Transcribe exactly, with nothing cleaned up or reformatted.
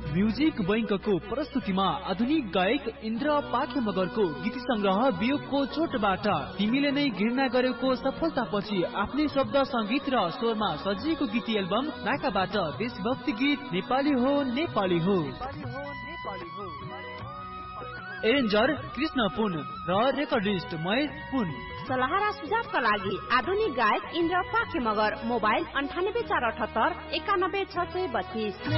Music बैंकको प्रस्तुतिमा आधुनिक गायक इन्द्र पाखे मगरको गीत संग्रह वियोगको चोटबाट तिमीले नै घृणा गरेको सफलतापछि आफ्नै शब्द संगीत र स्वरमा सजिएको गीत एल्बम नाकाबाट देशभक्ति गीत नेपाली हो नेपाली हो। एरेन्जर कृष्ण पुन र रेकर्डिस्ट महेश पुन। सल्लाह र सुझावका लागि आधुनिक गायक इन्द्र पाखे मगर। मोबाइल अन्ठानब्बे चार अठहत्तर एकानब्बे छ सय बत्तीस।